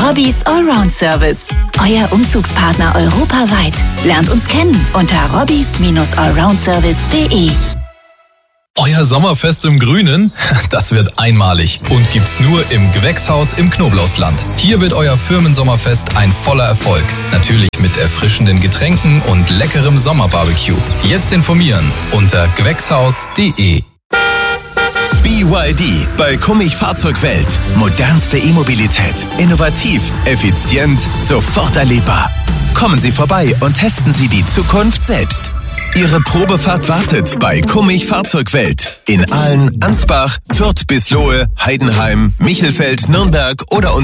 Robbys Allround Service. Euer Umzugspartner europaweit. Lernt uns kennen unter robbys-allroundservice.de. Euer Sommerfest im Grünen? Das wird einmalig und gibt's nur im Gewächshaus im Knoblauchsland. Hier wird euer Firmensommerfest ein voller Erfolg. Natürlich mit erfrischenden Getränken und leckerem Sommerbarbecue. Jetzt informieren unter gewächshaus.de. BYD bei Kummich Fahrzeugwelt. Modernste E-Mobilität. Innovativ, effizient, sofort erlebbar. Kommen Sie vorbei und testen Sie die Zukunft selbst. Ihre Probefahrt wartet bei Kummich Fahrzeugwelt. In Aalen, Ansbach, Fürth bis Lohe, Heidenheim, Michelfeld, Nürnberg oder